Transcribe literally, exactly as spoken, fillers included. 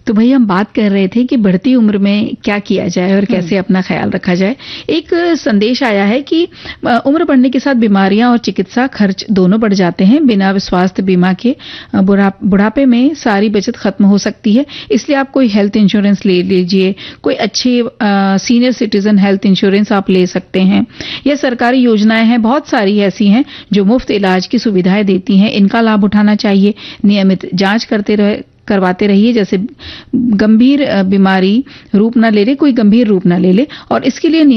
तो भैया हम बात कर रहे थे कि बढ़ती उम्र में क्या किया जाए और कैसे अपना ख्याल रखा जाए। एक संदेश आया है कि उम्र बढ़ने के साथ बीमारियां और चिकित्सा खर्च दोनों बढ़ जाते हैं। बिना स्वास्थ्य बीमा के बुढ़ापे में सारी बचत खत्म हो सकती है, इसलिए आप कोई हेल्थ इंश्योरेंस ले लीजिए। कोई अच्छी सीनियर सिटीजन हेल्थ इंश्योरेंस आप ले सकते हैं। यह सरकारी योजनाएं हैं, बहुत सारी ऐसी हैं जो मुफ्त इलाज की सुविधाएं देती हैं। इनका लाभ उठाना चाहिए। नियमित जांच करते रहे करवाते रहिए, जैसे गंभीर बीमारी रूप ना ले ले, कोई गंभीर रूप ना ले ले, और इसके लिए